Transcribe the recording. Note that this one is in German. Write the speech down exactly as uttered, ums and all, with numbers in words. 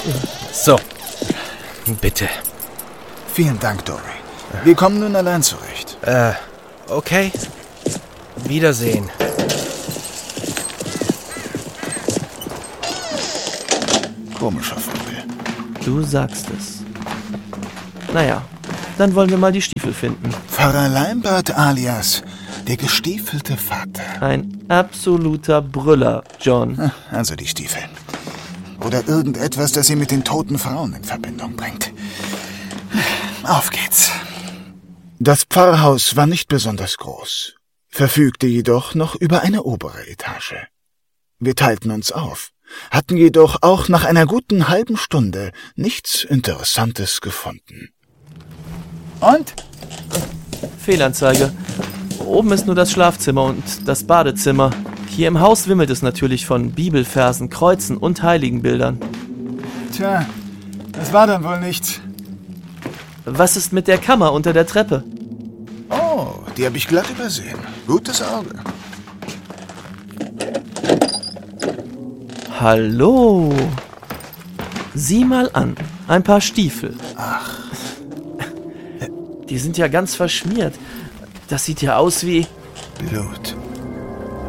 So, bitte. Vielen Dank, Dory. Wir kommen nun allein zurecht. Äh, okay. Wiedersehen. Komischer Vogel. Du sagst es. Naja, dann wollen wir mal die Stiefel finden. Pfarrer Leimbert alias der gestiefelte Vater. Ein absoluter Brüller, John. Also die Stiefel. Oder irgendetwas, das sie mit den toten Frauen in Verbindung bringt. Auf geht's. Das Pfarrhaus war nicht besonders groß, verfügte jedoch noch über eine obere Etage. Wir teilten uns auf, hatten jedoch auch nach einer guten halben Stunde nichts Interessantes gefunden. Und? Fehlanzeige. Oben ist nur das Schlafzimmer und das Badezimmer. Hier im Haus wimmelt es natürlich von Bibelversen, Kreuzen und Heiligenbildern. Tja, das war dann wohl nichts. Was ist mit der Kammer unter der Treppe? Oh, die habe ich glatt übersehen. Gutes Auge. Hallo. Sieh mal an, ein paar Stiefel. Ach. Die sind ja ganz verschmiert. Das sieht ja aus wie... Blut.